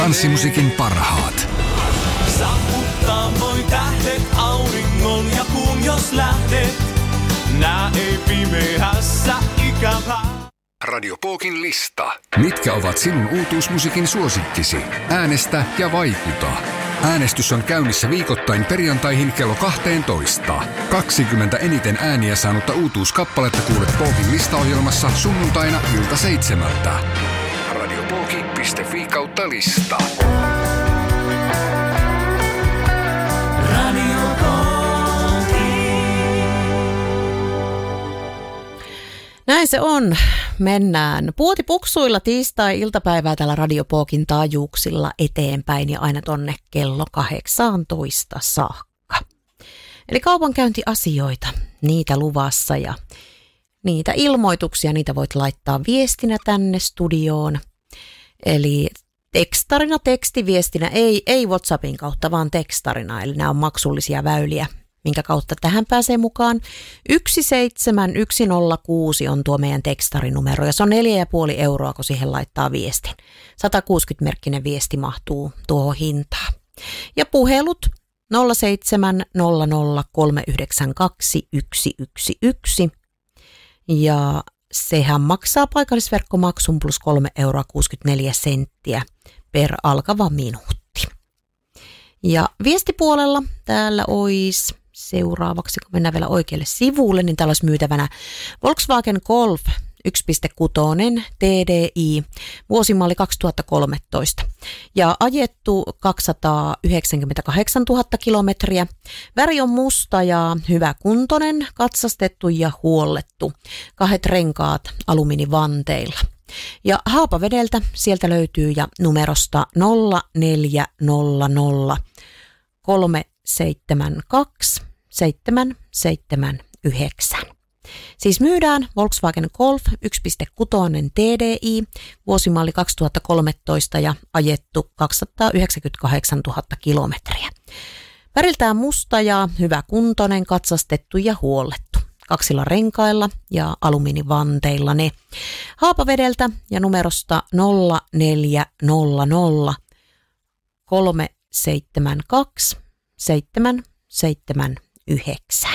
Tanssimusiikin parhaat. Saavuttaa voi tähdet, auringon ja kuun jos lähdet. Nää ei pimeässä ikävää. Radio Pookin lista. Mitkä ovat sinun uutuusmusiikin suosikkisi? Äänestä ja vaikuta. Äänestys on käynnissä viikoittain perjantaihin kello 12. 20 eniten ääniä saanutta uutuuskappaletta kuulet Pookin listaohjelmassa sunnuntaina ilta 7. radiopooki.fi/lista. Radio Pooki. Näin se on. Mennään puotipuksuilla tiistai-iltapäivää täällä Radio Pookin taajuuksilla eteenpäin ja aina tonne kello 18 saakka. Eli kaupankäyntiasioita, niitä luvassa ja niitä ilmoituksia, niitä voit laittaa viestinä tänne studioon. Eli tekstarina, tekstiviestinä, ei WhatsAppin kautta, vaan tekstarina. Eli nämä on maksullisia väyliä, minkä kautta tähän pääsee mukaan. 17106 on tuo meidän tekstarinumero ja se on 4,5 euroa, kun siihen laittaa viestin. 160-merkkinen viesti mahtuu tuohon hintaan. Ja puhelut 0700 392 111 ja sehän maksaa paikallisverkkomaksun plus 3,64 € per alkava minuutti. Ja viestipuolella täällä olisi seuraavaksi, kun mennään vielä oikealle sivulle, niin täällä olisi myytävänä Volkswagen Golf 1.6 TDI, vuosimalli 2013 ja ajettu 298 000 kilometriä. Väri on musta ja hyväkuntoinen, katsastettu ja huollettu. 2 renkaat alumiinivanteilla. Ja Haapavedeltä sieltä löytyy ja numerosta 0400 372 779. Siis myydään Volkswagen Golf 1.6 TDI, vuosimalli 2013 ja ajettu 298 000 kilometriä. Väriltään musta ja hyväkuntoinen, katsastettu ja huollettu. 2 renkailla ja alumiinivanteilla ne. Haapavedeltä ja numerosta 0400 372 779.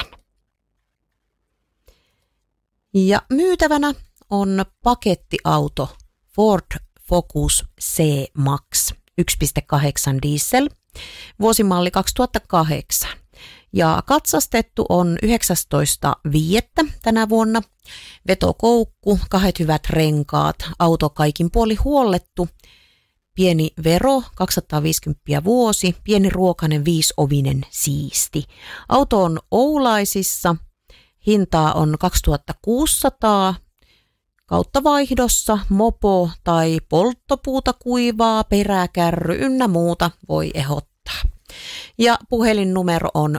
Ja myytävänä on pakettiauto Ford Focus C-Max 1.8 diesel, vuosimalli 2008. Ja katsastettu on 19.5. tänä vuonna. Vetokoukku, 2 hyvät renkaat, auto kaikin puoli huollettu. Pieni vero, 250 vuosi, pieni ruokainen 5-ovinen siisti. Auto on Oulaisissa. Hintaa on 2600 kautta vaihdossa, mopo tai polttopuuta kuivaa, peräkärry ynnä muuta voi ehdottaa. Ja puhelinnumero on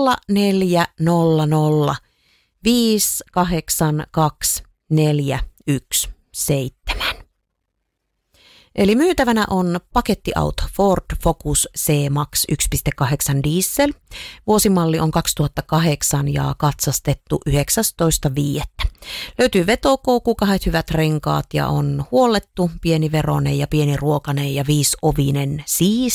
0400 582 417. Eli myytävänä on pakettiauto Ford Focus C-Max 1.8 diesel. Vuosimalli on 2008 ja katsastettu 19.5. Löytyy vetokoukku, 2 hyvät renkaat ja on huollettu, pieni veronen ja pieni ruokanen ja 5-ovinen siisti.